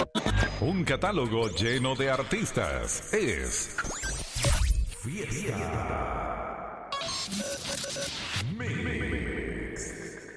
Un catálogo lleno de artistas. Es Fiesta Mix.